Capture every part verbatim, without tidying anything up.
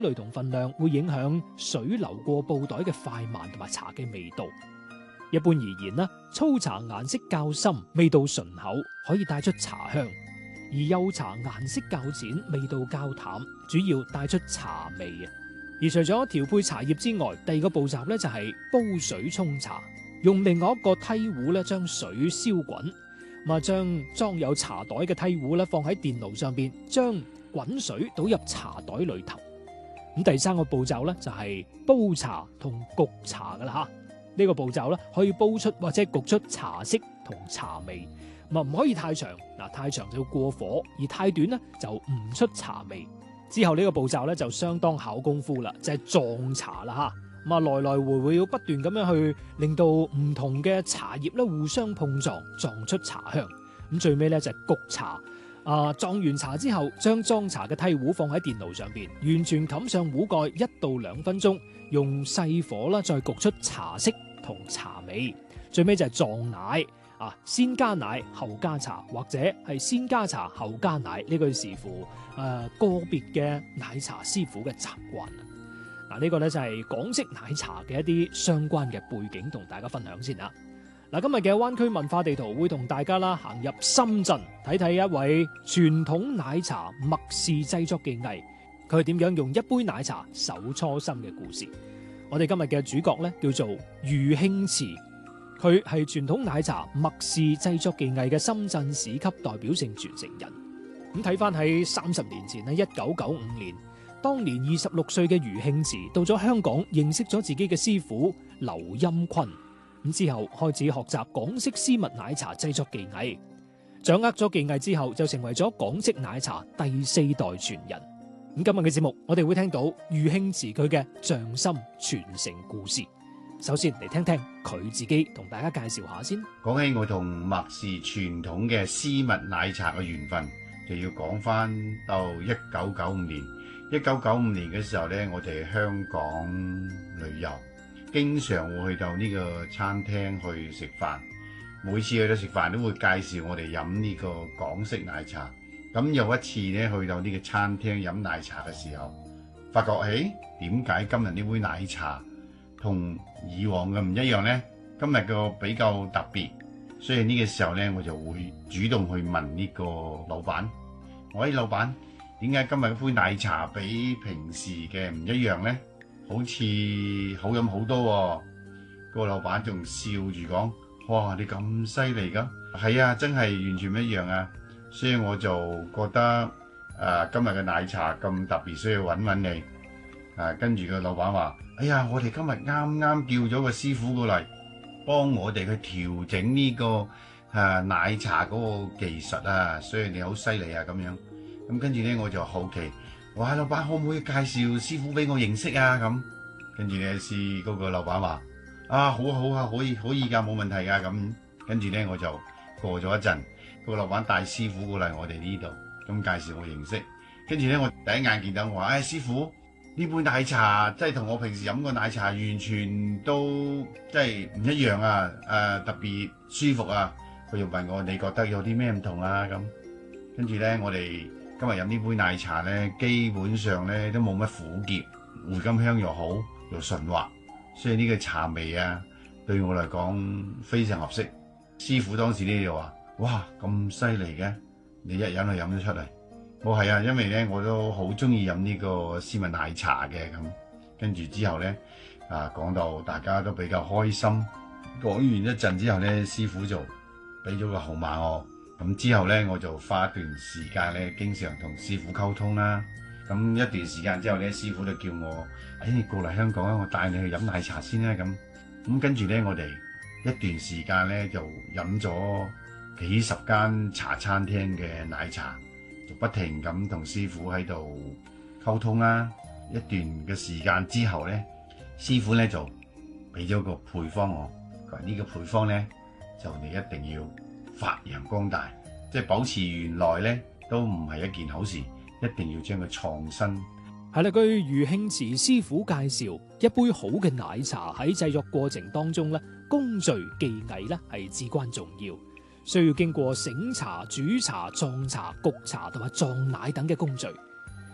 類同分量會影響水流過布袋嘅快慢同埋茶嘅味道。一般而言啦，粗茶顏色較深，味道醇厚，可以帶出茶香；而幼茶顏色較淺，味道較淡，主要帶出茶味嘅。而除咗調配茶葉之外，第二個步驟咧就係煲水沖茶，用另外一個梯壺咧將水燒滾，咁啊將裝有茶袋嘅梯壺咧放喺電爐上邊，將滾水倒入茶袋裏頭。咁第三個步驟咧就係煲茶同焗茶噶啦吓。呢個步驟咧可以煲出或者焗出茶色同茶味，咁啊唔可以太長，嗱太長就要過火，而太短咧就唔出茶味。之後呢個步驟咧就相當考功夫啦，就係撞茶啦吓，咁啊來來回回要不斷咁樣去令到唔同嘅茶葉咧互相碰撞，撞出茶香。咁最尾咧就係焗茶，啊撞完茶之後，將裝茶嘅梯壺放喺電爐上邊，完全冚上壺蓋一到兩分鐘，用細火啦再焗出茶色同茶味。最尾就係撞奶。啊，先加奶後加茶，或者係先加茶後加奶，呢個視乎誒、呃、個別嘅奶茶師傅嘅習慣。嗱、啊，呢、這個咧就係港式奶茶嘅一啲相關嘅背景，同大家分享先啦。嗱、啊，今日嘅灣區文化地圖會同大家啦行入深圳，睇睇一位傳統奶茶麥氏製作技藝，佢係點樣用一杯奶茶守初心嘅故事。我哋今日嘅主角咧叫做余慶慈。佢係傳統奶茶麥氏製作技藝嘅深圳市級代表性傳承人。咁睇翻喺三十年前咧，一九九五年，當年二十六歲嘅余慶慈到咗香港，認識咗自己嘅師傅劉欽坤。咁之後開始學習港式絲襪奶茶製作技藝，掌握咗技藝之後，就成為咗港式奶茶第四代傳人。咁今日嘅節目，我哋會聽到余慶慈佢嘅匠心傳承故事。首先嚟聽聽佢自己同大家介紹下先。 講起我同麥氏傳統嘅絲襪奶茶嘅緣分，就要講翻到一九九五年。一九九五年嘅時候呢，我哋喺香港旅遊，經常會去到呢個餐廳去食飯。每次去到食飯都會介紹我哋飲呢個港式奶茶。咁有一次呢，去到呢個餐廳飲奶茶嘅時候，發覺誒，點解今日呢杯奶茶同以往嘅唔一樣呢？今日個比較特別，所以呢個時候呢，我就會主動去問呢個老闆：喂，老闆，點解今日杯奶茶比平時嘅唔一樣呢？好似好飲好多喎。個老闆仲笑住講：哇，你咁犀利㗎？係啊，真係完全唔一樣啊！所以我就覺得誒、呃、今日嘅奶茶咁特別，需要揾揾你。啊，跟住個老闆話：哎呀，我哋今日啱啱叫咗個師傅過嚟，幫我哋去調整呢、這個誒、啊、奶茶嗰個技術啊，所以你好犀利啊咁樣。咁跟住咧，我就好奇，哇，老闆可唔可以介紹師傅俾我認識啊？咁跟住咧，師嗰個老闆話：啊，好啊好啊，可以可以㗎，冇問題㗎。咁跟住咧，我就過咗一陣，個老闆帶師傅過嚟我哋呢度，咁介紹我認識。跟住咧，我第一眼見到我話：哎，師傅，呢杯奶茶即係同我平時飲個奶茶完全都即係唔一樣啊！誒、呃、特別舒服啊！佢又問我：你覺得有啲咩唔同啊？咁跟住咧，我哋今日飲呢杯奶茶咧，基本上咧都冇乜苦澀，回甘香又好，又順滑，所以呢個茶味啊，對我嚟講非常合適。師傅當時咧就話：哇，咁犀利嘅，你一飲就飲得出嚟。我係啊，因為咧我都好中意飲呢個絲襪奶茶嘅咁，跟住之後咧啊講到大家都比較開心，講完一陣之後咧，師傅就俾咗個號碼我，咁之後咧我就花一段時間咧，經常同師傅溝通啦。咁一段時間之後咧，師傅就叫我：哎，你過嚟香港啊，我帶你去飲奶茶先啦。咁咁跟住咧，我哋一段時間咧就飲咗幾十間茶餐廳嘅奶茶。不停咁同師傅喺度溝通啦，一段嘅時間之後咧，師傅咧就俾咗個配方我，佢話呢個配方咧就你一定要發揚光大，即係保持原來咧都唔係一件好事，一定要將佢創新。 係啦，據余慶慈師傅介紹，一杯好嘅奶茶喺製作過程當中咧，工序技藝咧係至關重要。需要經過醒茶、煮茶、撞茶、焗茶同埋撞奶等嘅工序。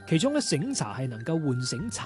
其中咧醒茶係能夠喚醒茶